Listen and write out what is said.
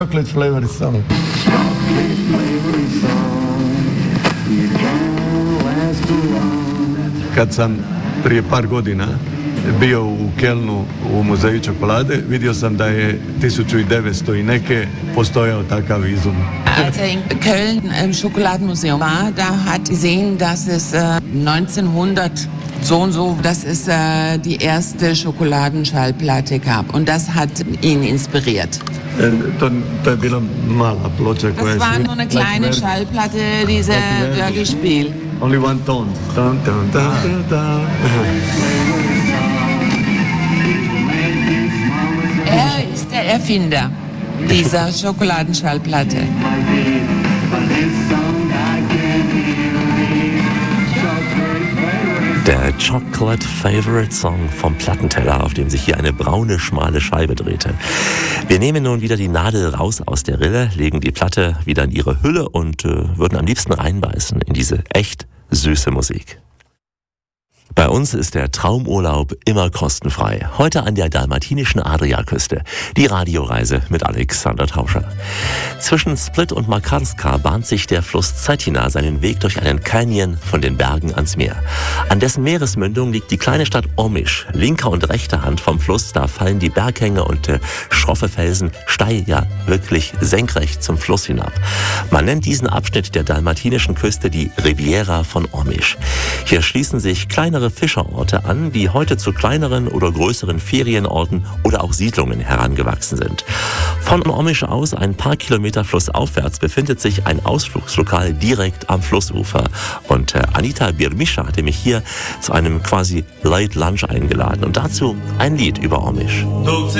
Chocolate flavored song. Kad sam prije par godina bio u Kelnu u muzeju čokolade, vidio sam da je 1900 i neke postojao takav izum. Als er in Köln im Schokoladenmuseum war, da hat gesehen, dass es 1900 so und so, dass es die erste Schokoladenschallplatte gab. Und das hat ihn inspiriert. To je bila mala ploča koja je... Das war nur eine kleine Schallplatte, diese Gespiel. Only one tone. Dun, dun, dun, dun, dun. Er ist der Erfinder dieser Schokoladenschallplatte. Der Chocolate Favorite Song vom Plattenteller, auf dem sich hier eine braune, schmale Scheibe drehte. Wir nehmen nun wieder die Nadel raus aus der Rille, legen die Platte wieder in ihre Hülle und würden am liebsten reinbeißen in diese echt süße Musik. Bei uns ist der Traumurlaub immer kostenfrei. Heute an der dalmatinischen Adriaküste. Die Radioreise mit Alexander Tauscher. Zwischen Split und Makarska bahnt sich der Fluss Cetina seinen Weg durch einen Canyon von den Bergen ans Meer. An dessen Meeresmündung liegt die kleine Stadt Omiš. Linker und rechter Hand vom Fluss, da fallen die Berghänge und schroffe Felsen steil, ja wirklich senkrecht zum Fluss hinab. Man nennt diesen Abschnitt der dalmatinischen Küste die Riviera von Omiš. Hier schließen sich kleinere Fischerorte an, die heute zu kleineren oder größeren Ferienorten oder auch Siedlungen herangewachsen sind. Von Omiš aus, ein paar Kilometer flussaufwärts, befindet sich ein Ausflugslokal direkt am Flussufer. Und Anita Birmischa hatte mich hier zu einem quasi Light Lunch eingeladen und dazu ein Lied über Omiš.